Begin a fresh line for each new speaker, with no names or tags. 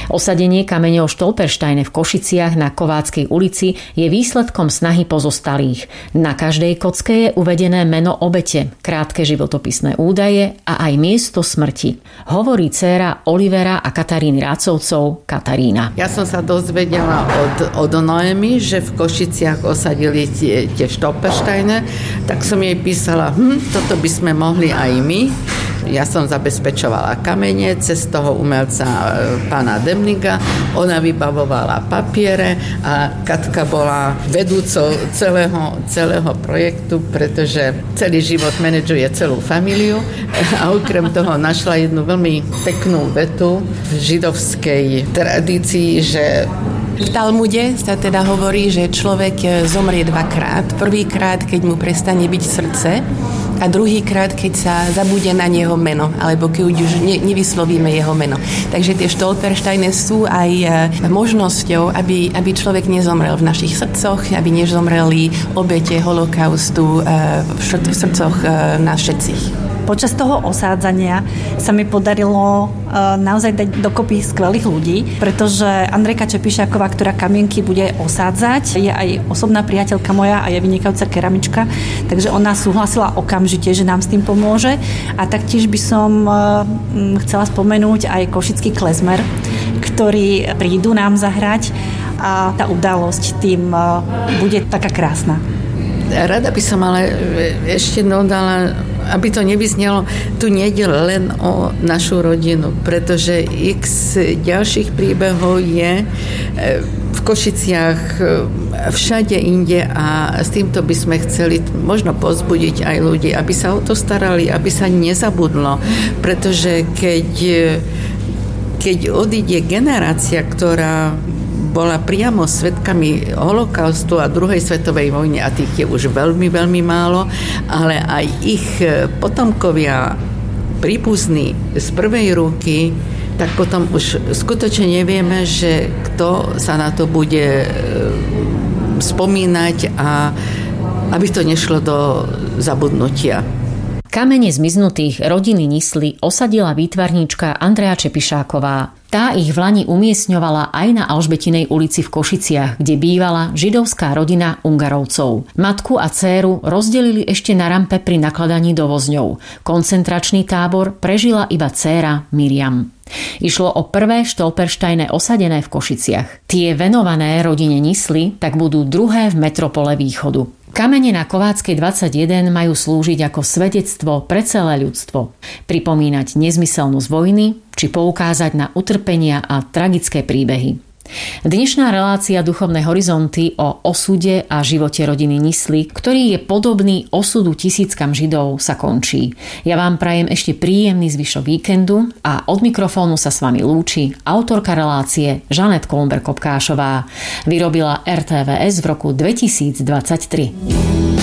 Osadenie kameňov Stolpersteine v Košiciach na Kováckej ulici je výsledkom snahy pozostalých. Na každej kocke je uvedené meno obete, krátke životopisné údaje a aj miesto smrti. Hovorí dcéra Olivera a Kataríny Rácovcov, Katarína.
Ja som sa dozvedela od Noemi, že v Košiciach osadili tie Stolpersteine, tak som jej písala, toto by sme mohli aj my. Ja som zabezpečovala kamene cez toho umelca pána Demniga, ona vybavovala papiere a Katka bola vedúcou celého projektu, pretože celý život manažuje celú familiu a okrem toho našla jednu veľmi peknú vetu v židovskej tradícii, že
v Talmude sa teda hovorí, že človek zomrie dvakrát. Prvýkrát, keď mu prestane byť srdce a druhýkrát, keď sa zabude na jeho meno, alebo keď už nevyslovíme jeho meno. Takže tie Stolpersteine sú aj možnosťou, aby človek nezomrel v našich srdcoch, aby nezomreli obete holokaustu v srdcoch nás všetkých.
Počas toho osádzania sa mi podarilo naozaj dať dokopy skvelých ľudí, pretože Andrejka Čepišáková, ktorá kamienky bude osádzať, je aj osobná priateľka moja a je vynikajúca keramička, takže ona súhlasila okamžite, že nám s tým pomôže. A taktiež by som chcela spomenúť aj košický klezmer, ktorí prídu nám zahrať a tá udalosť tým bude taká krásna.
Rada by som ale ešte dodala, aby to nevyznelo, tu nejde len o našu rodinu, pretože x ďalších príbehov je v Košiciach, všade inde a s týmto by sme chceli možno povzbudiť aj ľudí, aby sa o to starali, aby sa nezabudlo, pretože keď odíde generácia, ktorá bola priamo svedkami holokaustu a druhej svetovej vojny a tých je už veľmi, veľmi málo, ale aj ich potomkovia príbuzní z prvej ruky, tak potom už skutočne nevieme, že kto sa na to bude spomínať a aby to nešlo do zabudnutia.
Kamene zmiznutých rodiny Nisly osadila výtvarníčka Andrea Čepišáková. Tá ich v lani umiestňovala aj na Alžbetinej ulici v Košiciach, kde bývala židovská rodina Ungarovcov. Matku a dcéru rozdelili ešte na rampe pri nakladaní do vozňov. Koncentračný tábor prežila iba dcéra Miriam. Išlo o prvé Stolpersteine osadené v Košiciach. Tie venované rodine Nisly tak budú druhé v metropole východu. Kamene na Kováckej 21 majú slúžiť ako svedectvo pre celé ľudstvo. Pripomínať nezmyselnosť vojny, či poukázať na utrpenia a tragické príbehy. Dnešná relácia Duchovné horizonty o osude a živote rodiny Nisly, ktorý je podobný osudu tisíckam Židov, sa končí. Ja vám prajem ešte príjemný zvyšok víkendu a od mikrofónu sa s vami lúči autorka relácie Žanet Kolumber-Kopkášová. Vyrobila RTVS v roku 2023.